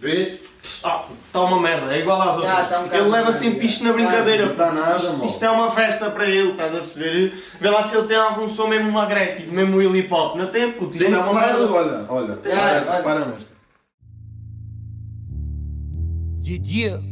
Vês? Está uma merda, é igual às outras. Tá um bocado Ele leva merda, sempre isto na brincadeira. Não está nada, Isto é uma festa para ele, estás a perceber? Vê lá se ele tem algum som mesmo agressivo, mesmo o hip hop. Não tem, puto, isto Tem é uma claro, merda. olha, olha. repara nesta. Yeah.